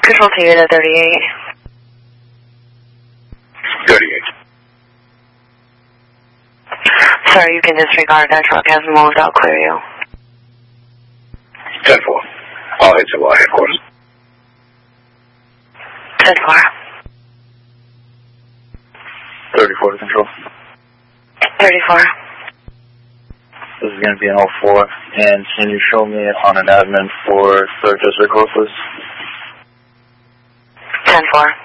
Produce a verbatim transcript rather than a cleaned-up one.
Control to unit thirty-eight. thirty-eight. Sir, you can disregard that truck has moved. I'll clear you. ten four. I'll hit July headquarters. ten four. thirty-four to control. thirty-four. This is going to be an oh four. And can you show me on an admin for third district, please? ten four.